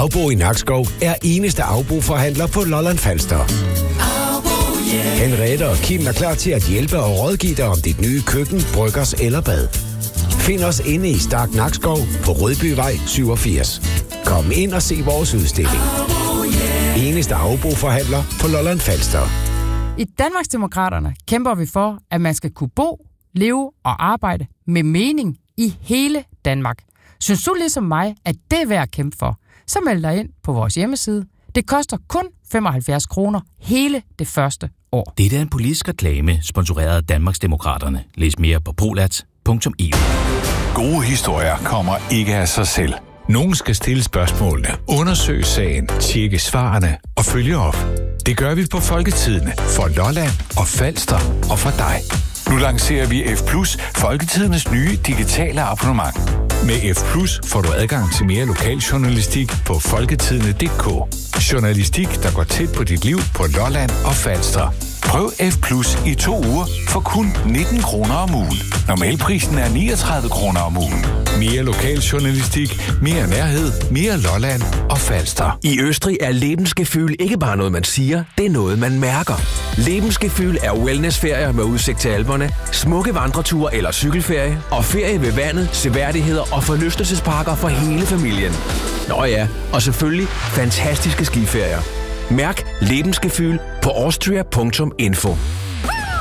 Aubo i Nakskov er eneste Aubo-forhandler på Lolland Falster. Henriette og Kim er klar til at hjælpe og rådgive dig om dit nye køkken, bryggers eller bad. Find os inde i Stark Nakskov på Rødbyvej 87. Kom ind og se vores udstilling. Eneste Aubo-forhandler på Lolland Falster. I Danmarksdemokraterne kæmper vi for, at man skal kunne bo, leve og arbejde med mening i hele Danmark. Synes du ligesom mig, at det er værd at kæmpe for, så meld dig ind på vores hjemmeside. Det koster kun 75 kroner hele det første år. Det er en politisk reklame, sponsoreret af Danmarksdemokraterne. Læs mere på polat.eu. Gode historier kommer ikke af sig selv. Nogen skal stille spørgsmålene, undersøge sagen, tjekke svarene og følge op. Det gør vi på Folketidene for Lolland og Falster og for dig. Nu lancerer vi F+, Folketidenes nye digitale abonnement. Med F+ får du adgang til mere lokaljournalistik på folketidene.dk. Journalistik, der går tæt på dit liv på Lolland og Falster. Prøv F+ i 2 uger for kun 19 kroner om ugen. Normalprisen er 39 kroner om ugen. Mere lokaljournalistik, mere nærhed, mere Lolland og Falster. I Østrig er Lebensgefühl ikke bare noget, man siger, det er noget, man mærker. Lebensgefühl er wellnessferier med udsigt til Alperne, smukke vandreture eller cykelferie, og ferie ved vandet, seværdigheder og forlystelsesparker for hele familien. Nå ja, og selvfølgelig fantastiske skiferier. Mærk Lebensgefühl på austria.info.